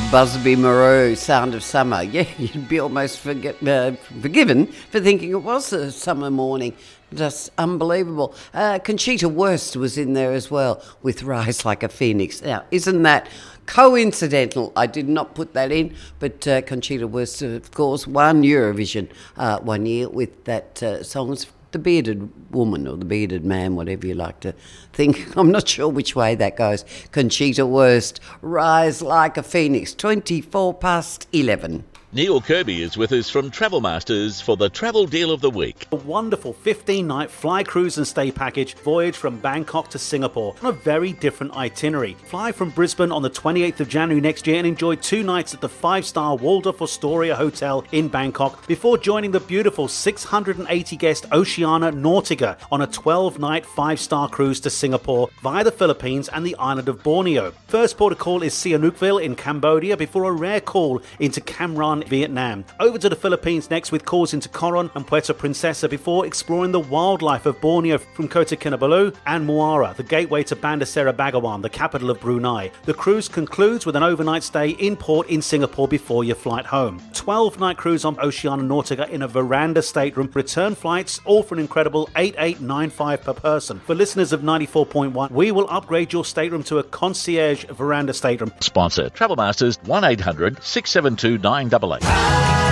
Busby Moreau, Sound of Summer. Yeah, you'd be almost forgiven for thinking it was a summer morning. Just unbelievable. Conchita Wurst was in there as well with Rise Like a Phoenix. Now, isn't that coincidental? I did not put that in, but Conchita Wurst, of course, won Eurovision 1 year with that song. It's The Bearded Woman or The Bearded Man, whatever you like to think. I'm not sure which way that goes. Conchita Wurst, Rise Like a Phoenix, 11:24. Neil Kirby is with us from Travel Masters for the travel deal of the week. A wonderful 15-night fly, cruise and stay package voyage from Bangkok to Singapore on a very different itinerary. Fly from Brisbane on the 28th of January next year and enjoy 2 nights at the 5-star Waldorf Astoria Hotel in Bangkok before joining the beautiful 680-guest Oceania Nautica on a 12-night 5-star cruise to Singapore via the Philippines and the island of Borneo. First port of call is Sihanoukville in Cambodia before a rare call into Cam Ranh, Vietnam. Over to the Philippines next with calls into Coron and Puerto Princesa before exploring the wildlife of Borneo from Kota Kinabalu and Muara, the gateway to Bandar Seri Begawan, the capital of Brunei. The cruise concludes with an overnight stay in port in Singapore before your flight home. 12-night cruise on Oceania Nautica in a veranda stateroom. Return flights all for an incredible $8,895 per person. For listeners of 94.1, we will upgrade your stateroom to a concierge veranda stateroom. Sponsor Travel Masters 1800 672 988.